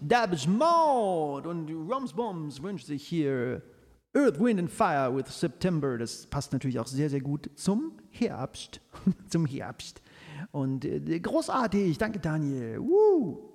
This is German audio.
Depeche Mode und Rums Bombs wünscht sich hier Earth, Wind and Fire with September. Das passt natürlich auch sehr, sehr gut zum Herbst. Zum Herbst. Und großartig. Danke, Daniel. Woo.